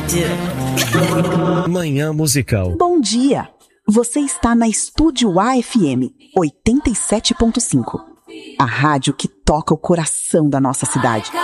Manhã Musical. Bom dia! Você está na Estúdio AFM 87.5. A rádio que toca o coração da nossa cidade.